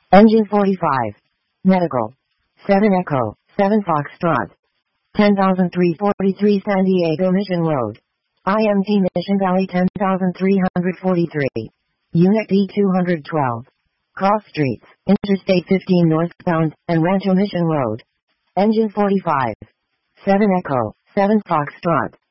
Engine 45. Medical. 7 Echo, 7 Foxtrot. 10,343 San Diego Mission Road. IMT Mission Valley 10,343. Unit D212. Cross Streets, Interstate 15 northbound, and Rancho Mission Road. Engine 45. 7 Echo, 7 Foxtrot.